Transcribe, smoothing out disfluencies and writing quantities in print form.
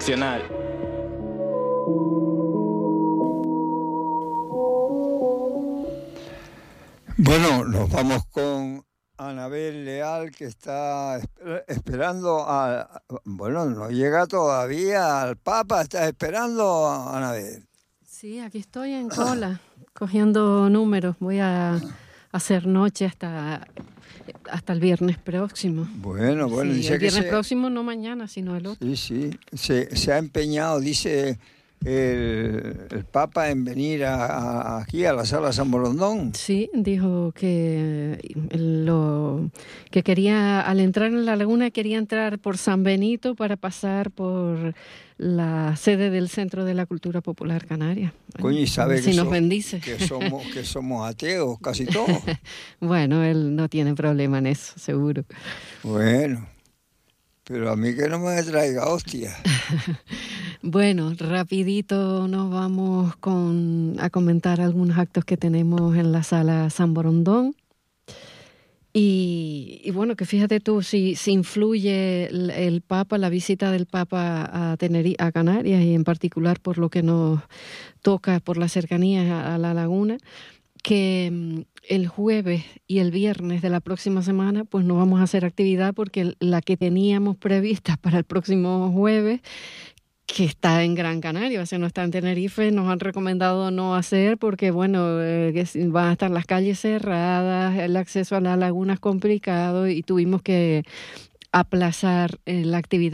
Nacional. Bueno, nos vamos con Anabel Leal, que está esperando bueno, no llega todavía al Papa. ¿Estás esperando, Anabel? Sí, aquí estoy en cola, cogiendo números. Voy a hacer noche hasta el viernes próximo. Bueno, Sí, dice el viernes próximo, no mañana, sino el otro. Sí, se ha empeñado, dice el Papa, en venir aquí a la Sala San Borondón. Sí, dijo que quería, al entrar en la laguna, quería entrar por San Benito para pasar por la sede del Centro de la Cultura Popular Canaria. Coño, y sabe si nos bendice. que somos ateos, casi todos. Bueno, él no tiene problema en eso, seguro. Bueno, pero a mí que no me traiga hostia. Bueno, rapidito nos vamos a comentar algunos actos que tenemos en la Sala San Borondón. Y bueno, que fíjate tú, si influye el Papa, la visita del Papa a Canarias, y en particular por lo que nos toca por la cercanía a la laguna, que el jueves y el viernes de la próxima semana pues no vamos a hacer actividad, porque la que teníamos prevista para el próximo jueves, que está en Gran Canaria, o sea, no está en Tenerife, nos han recomendado no hacer porque, bueno, van a estar las calles cerradas, el acceso a la laguna es complicado y tuvimos que aplazar la actividad